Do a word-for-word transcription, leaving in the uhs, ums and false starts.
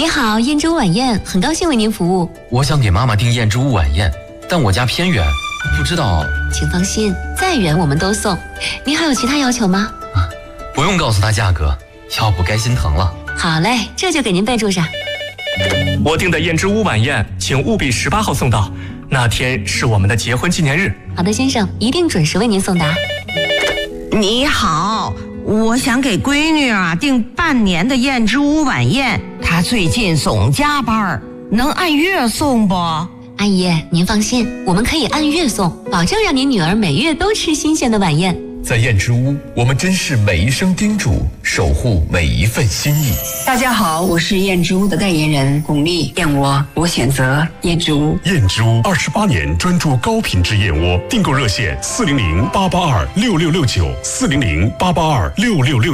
你好，燕之屋晚宴，很高兴为您服务。 我想给妈妈订燕之屋晚宴，但我家偏远，不知道。 请放心，再远我们都送。您还有其他要求吗？ 啊，不用告诉她价格，要不该心疼了。 好嘞，这就给您备注上。 我订的燕之屋晚宴，请务必十八号送到，那天是我们的结婚纪念日。 好的，先生，一定准时为您送达。 你好，我想给闺女啊订半年的燕之屋晚宴，她最近总加班，能按月送不？ 阿姨，您放心，我们可以按月送，保证让您女儿每月都吃新鲜的晚宴。 在燕之屋，我们珍视每一声叮嘱，守护每一份心意。 大家好，我是燕之屋的代言人巩俐，燕窝我选择燕之屋。 燕之屋二十八年专注高品质燕窝，订购热线四零零八八二六六六九四零零八八二六六六。